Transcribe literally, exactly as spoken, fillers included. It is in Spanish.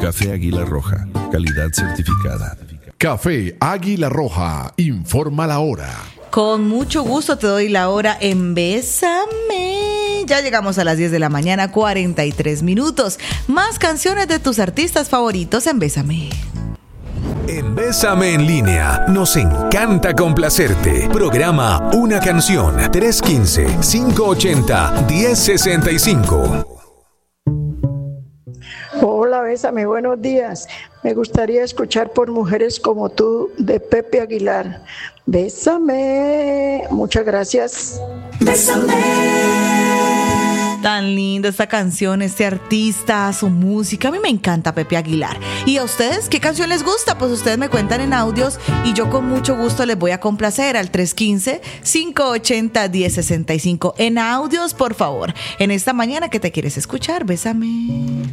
Café Águila Roja, calidad certificada. Café Águila Roja, informa la hora. Con mucho gusto te doy la hora en Bésame. Ya llegamos a las diez de la mañana, cuarenta y tres minutos. Más canciones de tus artistas favoritos en Bésame. En Bésame en línea, nos encanta complacerte. Programa Una Canción, tres uno cinco, cinco ocho cero, uno cero seis cinco. Hola, Bésame, buenos días. Me gustaría escuchar Por Mujeres Como Tú de Pepe Aguilar. Bésame. Muchas gracias. Bésame. Tan linda esta canción, este artista, su música. A mí me encanta Pepe Aguilar. ¿Y a ustedes qué canción les gusta? Pues ustedes me cuentan en audios y yo con mucho gusto les voy a complacer al tres uno cinco, cinco ocho cero, uno cero seis cinco. En audios, por favor. En esta mañana que te quieres escuchar, Bésame.